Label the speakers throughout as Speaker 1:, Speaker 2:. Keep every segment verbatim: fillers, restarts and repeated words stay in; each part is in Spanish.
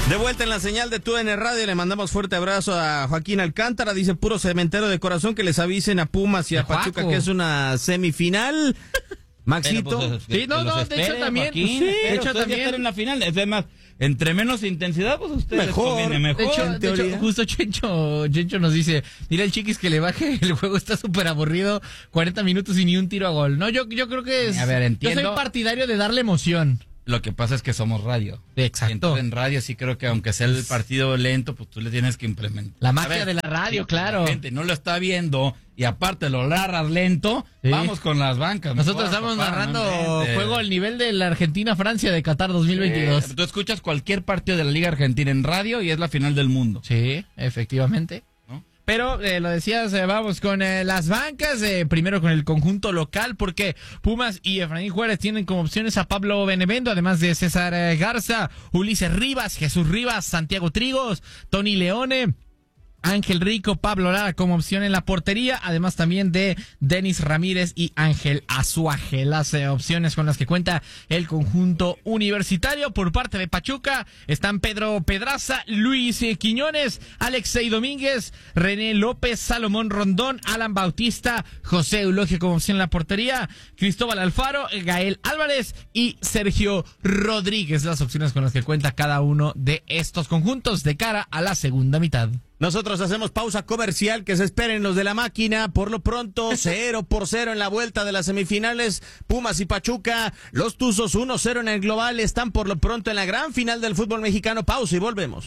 Speaker 1: De vuelta en la señal de T U D N Radio, le mandamos fuerte abrazo a Joaquín Alcántara, dice puro cementero de corazón, que les avisen a Pumas y a Pachuca Juaco. que es una semifinal. Maxito.
Speaker 2: Pues,
Speaker 3: sí, no, no, de hecho también.
Speaker 2: Joaquín,
Speaker 3: sí,
Speaker 2: de hecho también en la final. Es más, entre menos intensidad, pues ustedes
Speaker 1: mejor.
Speaker 2: conviene mejor.
Speaker 3: De hecho, de hecho justo Chencho, Chencho nos dice, dile al Chiquis que le baje, el juego está súper aburrido, cuarenta minutos y ni un tiro a gol. No, yo, yo creo que es...
Speaker 2: A ver, entiendo.
Speaker 3: Yo soy partidario de darle emoción.
Speaker 2: Lo que pasa es que somos radio.
Speaker 3: Exacto.
Speaker 2: Entonces, en radio sí creo que aunque sea el partido lento, pues tú le tienes que implementar.
Speaker 3: La magia de la radio, sí, claro.
Speaker 2: La gente no lo está viendo y aparte lo narras lento, sí. Vamos con las bancas.
Speaker 3: Nosotros estamos papá, narrando no juego al nivel de la Argentina-Francia de Qatar dos mil veintidós.
Speaker 2: Sí. Tú escuchas cualquier partido de la Liga Argentina en radio y es la final del mundo.
Speaker 3: Sí, efectivamente. Pero eh, lo decías, eh, vamos con eh, las bancas, eh, primero con el conjunto local, porque Pumas y Efraín Juárez tienen como opciones a Pablo Benevendo, además de César eh, Garza, Ulises Rivas, Jesús Rivas, Santiago Trigos, Tony Leone, Ángel Rico, Pablo Lara como opción en la portería, además también de Denis Ramírez y Ángel Azuaje. Las eh, opciones con las que cuenta el conjunto universitario. Por parte de Pachuca están Pedro Pedraza, Luis eh, Quiñones, Alexei Domínguez, René López, Salomón Rondón, Alan Bautista, José Eulogio como opción en la portería, Cristóbal Alfaro, Gael Álvarez y Sergio Rodríguez. Las opciones con las que cuenta cada uno de estos conjuntos de cara a la segunda mitad.
Speaker 1: Nosotros hacemos pausa comercial, que se esperen los de la máquina. Por lo pronto, cero por cero en la vuelta de las semifinales. Pumas y Pachuca, los Tuzos uno cero en el global. Están por lo pronto en la gran final del fútbol mexicano. Pausa y volvemos.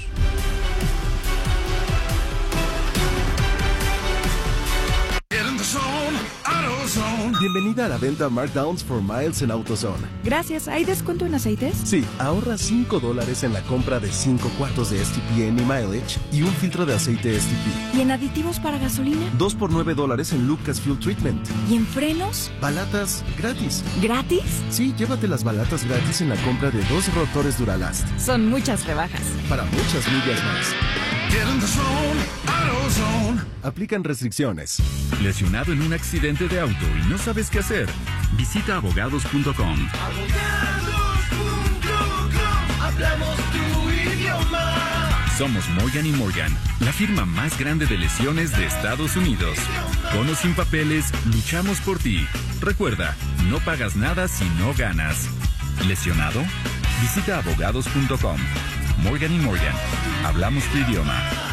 Speaker 4: Bienvenida a la venta Markdowns for Miles en AutoZone.
Speaker 5: Gracias. ¿Hay descuento en aceites?
Speaker 4: Sí, ahorra cinco dólares en la compra de cinco cuartos de S T P N y Mileage y un filtro de aceite S T P.
Speaker 5: ¿Y en aditivos para gasolina?
Speaker 4: dos por nueve dólares en Lucas Fuel Treatment.
Speaker 5: ¿Y en frenos?
Speaker 4: Balatas gratis.
Speaker 5: ¿Gratis?
Speaker 4: Sí, llévate las balatas gratis en la compra de dos rotores Duralast.
Speaker 5: Son muchas rebajas.
Speaker 4: Para muchas millas más. Get in the zone, AutoZone. Aplican restricciones.
Speaker 6: ¿Lesionado en un accidente de auto y no sabes qué hacer? Visita abogados punto com.
Speaker 7: abogados punto com. Hablamos tu idioma.
Speaker 6: Somos Morgan y Morgan, la firma más grande de lesiones de Estados Unidos. Con o sin papeles, luchamos por ti. Recuerda, no pagas nada si no ganas. ¿Lesionado? Visita abogados punto com. Morgan y Morgan. Hablamos tu idioma.